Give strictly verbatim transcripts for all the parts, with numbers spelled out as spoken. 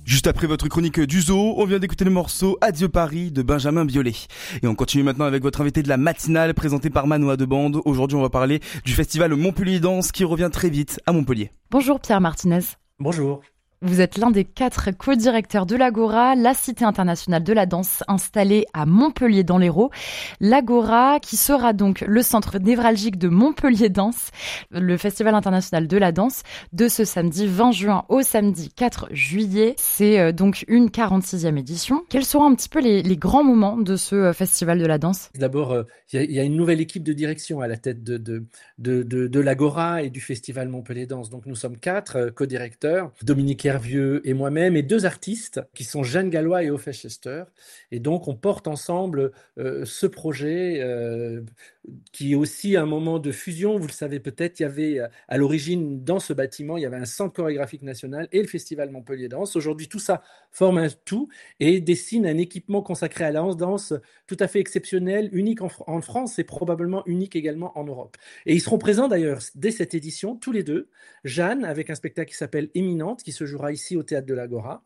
Juste après votre chronique du zoo, on vient d'écouter le morceau Adieu Paris de Benjamin Biolay. Et on continue maintenant avec votre invité de la matinale présenté par Manoa de Bande. Aujourd'hui, on va parler du festival Montpellier Danse qui revient très vite à Montpellier. Bonjour Pierre Martinez. Bonjour. Vous êtes l'un des quatre co-directeurs de l'Agora, la Cité internationale de la danse installée à Montpellier dans l'Hérault. L'Agora qui sera donc le centre névralgique de Montpellier Danse, le festival international de la danse, de ce samedi vingt juin au samedi quatre juillet. C'est donc une quarante-sixième édition. Quels seront un petit peu les, les grands moments de ce festival de la danse ? D'abord, il euh, y, y a une nouvelle équipe de direction à la tête de, de, de, de, de l'Agora et du festival Montpellier Danse. Donc nous sommes quatre euh, co-directeurs, Dominique Hervieux et moi-même, et deux artistes qui sont Jeanne Gallois et Ofesh Chester. Et donc, on porte ensemble euh, ce projet euh, qui est aussi un moment de fusion. Vous le savez peut-être, il y avait à l'origine, dans ce bâtiment, il y avait un centre chorégraphique national et le festival Montpellier Danse. Aujourd'hui, tout ça forme un tout et dessine un équipement consacré à la danse tout à fait exceptionnel, unique en, en France et probablement unique également en Europe. Et ils seront présents d'ailleurs dès cette édition, tous les deux. Jeanne, avec un spectacle qui s'appelle Éminente, qui se joue ici au Théâtre de l'Agora,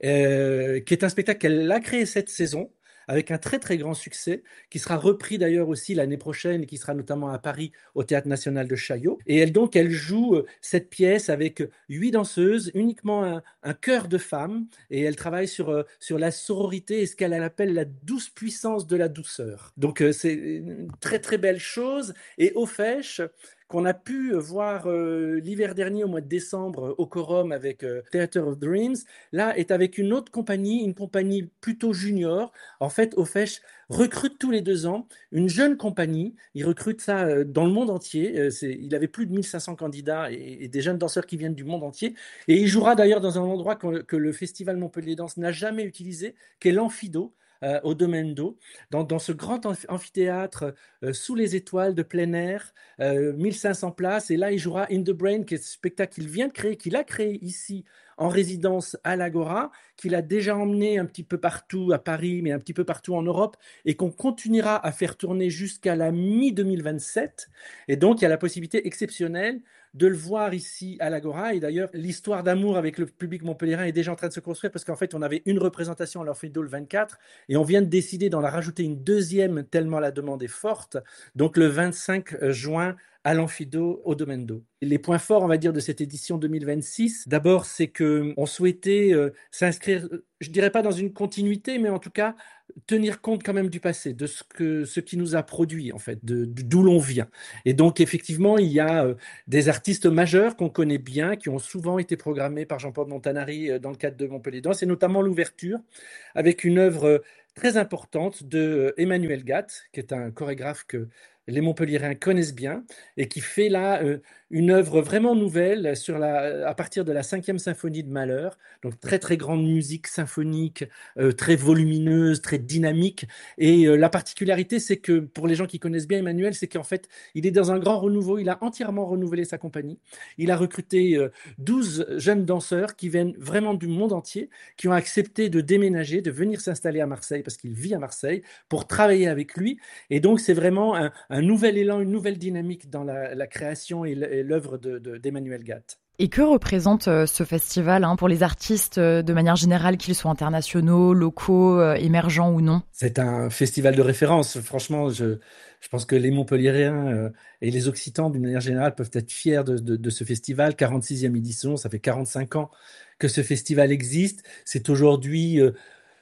euh, qui est un spectacle qu'elle a créé cette saison, avec un très très grand succès, qui sera repris d'ailleurs aussi l'année prochaine, et qui sera notamment à Paris au Théâtre National de Chaillot. Et elle donc, elle joue cette pièce avec huit danseuses, uniquement un, un chœur de femmes, et elle travaille sur, sur la sororité et ce qu'elle appelle la douce puissance de la douceur. Donc c'est une très très belle chose. Et Ofesh, qu'on a pu voir euh, l'hiver dernier au mois de décembre au Corum avec euh, Theater of Dreams, là est avec une autre compagnie, une compagnie plutôt junior. En fait, Ofesh recrute tous les deux ans une jeune compagnie. Il recrute ça euh, dans le monde entier. Euh, c'est, il avait plus de mille cinq cents candidats et, et des jeunes danseurs qui viennent du monde entier. Et il jouera d'ailleurs dans un endroit que, que le Festival Montpellier Danse n'a jamais utilisé, qui est l'Amphido. Euh, au Domaine d'eau, dans, dans ce grand amphithéâtre euh, sous les étoiles de plein air, euh, mille cinq cents places, et là il jouera In the Brain, qui est ce spectacle qu'il vient de créer, qu'il a créé ici en résidence à l'Agora, qu'il a déjà emmené un petit peu partout à Paris, mais un petit peu partout en Europe, et qu'on continuera à faire tourner jusqu'à la mi-deux mille vingt-sept. Et donc il y a la possibilité exceptionnelle de le voir ici à l'Agora. Et d'ailleurs, l'histoire d'amour avec le public montpelliérain est déjà en train de se construire parce qu'en fait, on avait une représentation à l'Orphedo le vingt-quatre et on vient de décider d'en rajouter une deuxième tellement la demande est forte. Donc le vingt-cinq juin à l'Amphido au Domaine d'eau. Les points forts, on va dire, de cette édition deux mille vingt-six, d'abord, c'est qu'on souhaitait euh, s'inscrire, je dirais pas dans une continuité, mais en tout cas, tenir compte quand même du passé, de ce, que, ce qui nous a produit, en fait, de, d'où l'on vient. Et donc, effectivement, il y a euh, des artistes majeurs qu'on connaît bien, qui ont souvent été programmés par Jean-Paul Montanari euh, dans le cadre de Montpellier Danse, et notamment l'ouverture, avec une œuvre euh, très importante de euh, Emmanuel Gatt, qui est un chorégraphe que les Montpelliérains connaissent bien et qui fait là euh, une œuvre vraiment nouvelle sur la, à partir de la cinquième symphonie de Mahler, donc très très grande musique symphonique, euh, très volumineuse, très dynamique. Et euh, la particularité, c'est que pour les gens qui connaissent bien Emmanuel, c'est qu'en fait, il est dans un grand renouveau, il a entièrement renouvelé sa compagnie. Il a recruté euh, douze jeunes danseurs qui viennent vraiment du monde entier, qui ont accepté de déménager, de venir s'installer à Marseille, parce qu'il vit à Marseille, pour travailler avec lui. Et donc, c'est vraiment un, un nouvel élan, une nouvelle dynamique dans la, la création et l'œuvre de, de, d'Emmanuel Gatt. Et que représente euh, ce festival hein, pour les artistes euh, de manière générale, qu'ils soient internationaux, locaux, euh, émergents ou non ? C'est un festival de référence. Franchement, je, je pense que les Montpelliérains euh, et les Occitans, d'une manière générale, peuvent être fiers de, de, de ce festival. quarante-sixième édition, ça fait quarante-cinq ans que ce festival existe. C'est aujourd'hui... Euh,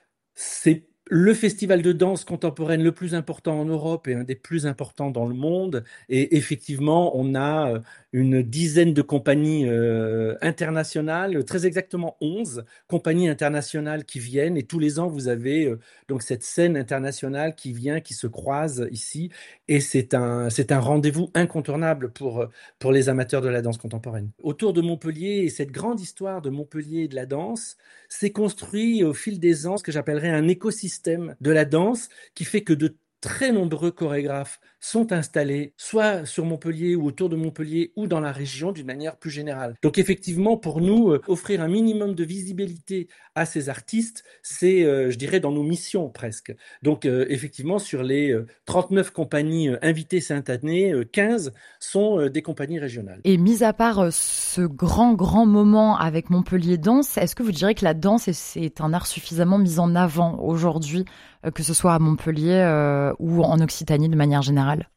c'est le festival de danse contemporaine le plus important en Europe et un des plus importants dans le monde. Et effectivement, on a une dizaine de compagnies euh, internationales, très exactement onze compagnies internationales qui viennent. Et tous les ans, vous avez euh, donc cette scène internationale qui vient, qui se croise ici. Et c'est un, c'est un rendez-vous incontournable pour, pour les amateurs de la danse contemporaine. Autour de Montpellier, et cette grande histoire de Montpellier et de la danse s'est construit au fil des ans ce que j'appellerais un écosystème de la danse qui fait que de très nombreux chorégraphes sont installés soit sur Montpellier ou autour de Montpellier ou dans la région d'une manière plus générale. Donc effectivement, pour nous, euh, offrir un minimum de visibilité à ces artistes, c'est, euh, je dirais, dans nos missions presque. Donc euh, effectivement, sur les euh, trente-neuf compagnies euh, invitées cette année, euh, quinze sont euh, des compagnies régionales. Et mis à part euh, ce grand, grand moment avec Montpellier Danse, est-ce que vous diriez que la danse est, c'est un art suffisamment mis en avant aujourd'hui, euh, que ce soit à Montpellier euh, ou en Occitanie de manière générale?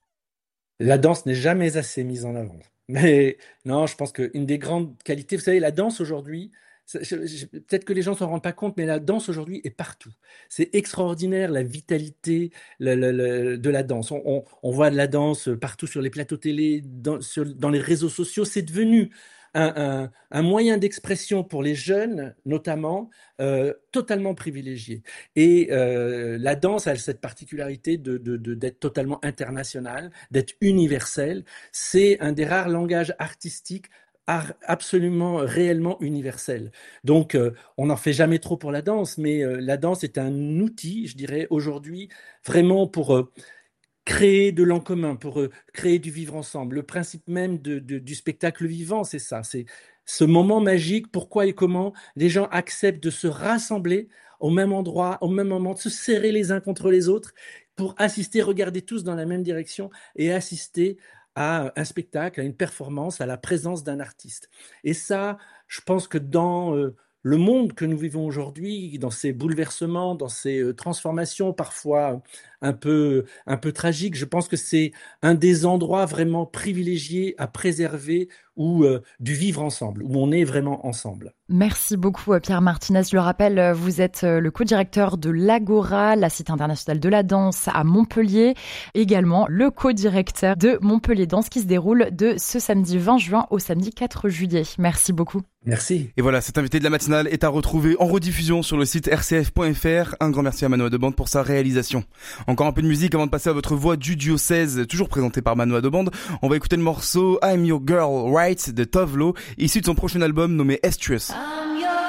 La danse n'est jamais assez mise en avant. Mais non, je pense qu'une des grandes qualités, vous savez, la danse aujourd'hui, c'est- je- je- peut-être que les gens ne s'en rendent pas compte, mais la danse aujourd'hui est partout. C'est extraordinaire la vitalité le- le- le- de la danse. On, on- on voit de la danse partout sur les plateaux télé, dans, sur- dans les réseaux sociaux. C'est devenu un, un- un moyen d'expression pour les jeunes, notamment, euh, totalement privilégié. Et euh, la danse a cette particularité de, de- de- d'être totalement internationale, d'être universelle. C'est un des rares langages artistiques ar- absolument, réellement universel. Donc, euh, on n'en fait jamais trop pour la danse, mais euh, la danse est un outil, je dirais, aujourd'hui, vraiment pour euh, créer de l'en commun, pour euh, créer du vivre ensemble. Le principe même de- de- du spectacle vivant, c'est ça, c'est ce moment magique, pourquoi et comment les gens acceptent de se rassembler au même endroit, au même moment, de se serrer les uns contre les autres pour assister, regarder tous dans la même direction et assister à un spectacle, à une performance, à la présence d'un artiste. Et ça, je pense que dans euh, le monde que nous vivons aujourd'hui, dans ces bouleversements, dans ces euh, transformations parfois un peu, un peu tragiques, je pense que c'est un des endroits vraiment privilégiés à préserver ou euh, du vivre ensemble, où on est vraiment ensemble. Merci beaucoup, Pierre Martinez. Je le rappelle, vous êtes le co-directeur de l'Agora, la Cité internationale de la danse à Montpellier, également le co-directeur de Montpellier Danse qui se déroule de ce samedi vingt juin au samedi quatre juillet. Merci beaucoup. Merci. Et voilà, cet invité de la matinale est à retrouver en rediffusion sur le site r c f point f r. Un grand merci à Manoa de Bande pour sa réalisation. Encore un peu de musique avant de passer à votre voix du diocèse, toujours présenté par Manoa de Bande. On va écouter le morceau I'm Your Girl Right de Tovlo, issu de son prochain album nommé Estrus. Ah.